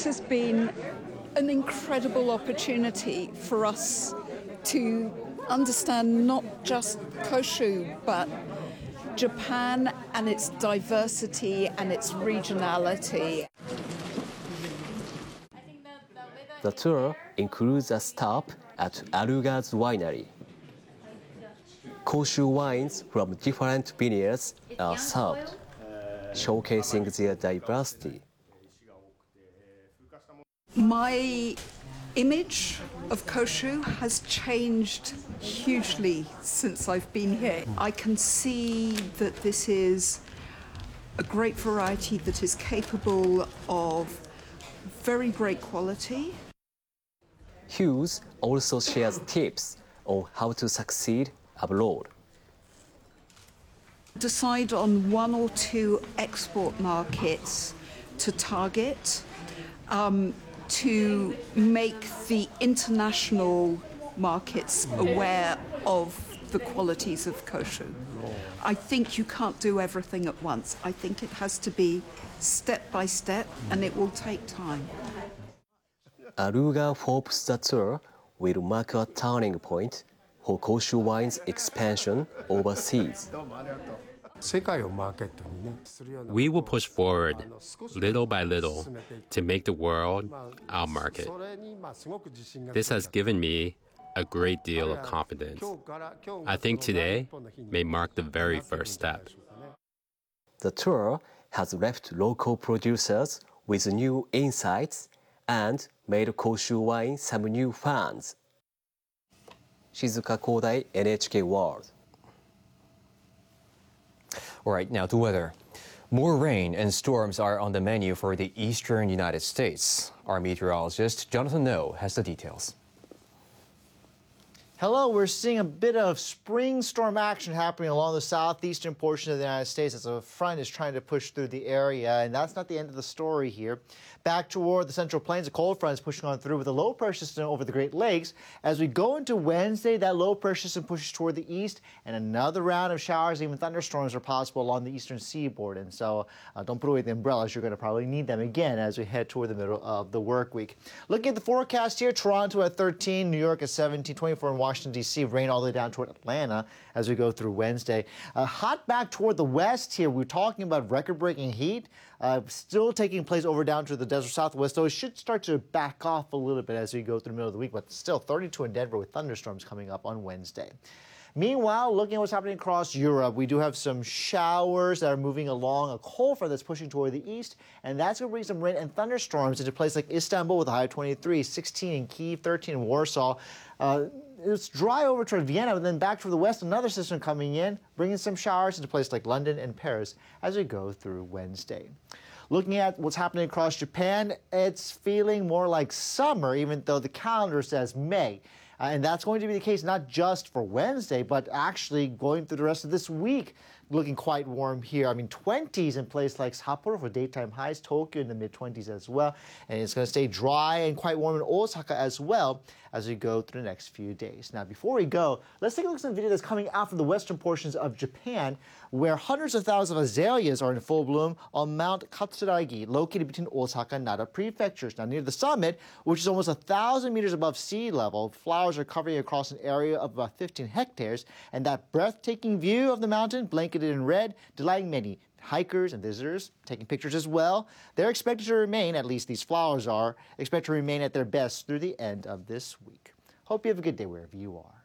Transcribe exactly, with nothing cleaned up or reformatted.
This has been an incredible opportunity for us to understand not just Koshu, but Japan and its diversity and its regionality. The tour includes a stop at Aruga's winery. Koshu wines from different vineyards are served, showcasing their diversity. My image of Koshu has changed hugely since I've been here. I can see that this is a great variety that is capable of very great quality. Hughes also shares tips on how to succeed abroad. Decide on one or two export markets to target, um, to make the international markets aware of the qualities of Koshu. I think you can't do everything at once. I think it has to be step by step, and it will take time. Aruga hopes the tour will mark a turning point for Koshu wine's expansion overseas. We will push forward little by little to make the world our market. This has given me a great deal of confidence. I think today may mark the very first step. The tour has left local producers with new insights and made Koshu wine some new fans. Shizuka Kodai, N H K World. All right, now to weather. More rain and storms are on the menu for the eastern United States. Our meteorologist, Jonathan No, has the details. Hello, we're seeing a bit of spring storm action happening along the southeastern portion of the United States as a front is trying to push through the area, and that's not the end of the story here. Back toward the Central Plains, a cold front is pushing on through with a low pressure system over the Great Lakes. As we go into Wednesday, that low pressure system pushes toward the east, and another round of showers, even thunderstorms, are possible along the eastern seaboard. And so uh, don't put away the umbrellas. You're going to probably need them again as we head toward the middle of the work week. Looking at the forecast here, Toronto at thirteen, New York at seventeen, twenty-four in Washington, D C, rain all the way down toward Atlanta as we go through Wednesday. Uh, hot back toward the west here. We're talking about record-breaking heat. Uh, still taking place over down to the desert southwest, though it should start to back off a little bit as we go through the middle of the week, but still thirty-two in Denver with thunderstorms coming up on Wednesday. Meanwhile, looking at what's happening across Europe, we do have some showers that are moving along, a cold front that's pushing toward the east, and that's going to bring some rain and thunderstorms into places like Istanbul with a high of twenty-three, sixteen in Kyiv, thirteen in Warsaw. Uh, it's dry over toward Vienna, but then back to the west, another system coming in, bringing some showers into places like London and Paris as we go through Wednesday. Looking at what's happening across Japan, it's feeling more like summer, even though the calendar says May. Uh, and that's going to be the case not just for Wednesday, but actually going through the rest of this week, looking quite warm here. I mean, twenties in places like Sapporo for daytime highs, Tokyo in the mid-twenties as well. And it's going to stay dry and quite warm in Osaka as well as we go through the next few days. Now, before we go, let's take a look at some video that's coming out from the western portions of Japan, where hundreds of thousands of azaleas are in full bloom on Mount Katsuragi, located between Osaka and Nara prefectures. Now, near the summit, which is almost a thousand meters above sea level, flowers are covering across an area of about fifteen hectares, and that breathtaking view of the mountain, blanketed in red, delighting many hikers and visitors, taking pictures as well. They're expected to remain, at least these flowers are, expected to remain at their best through the end of this week. Hope you have a good day wherever you are.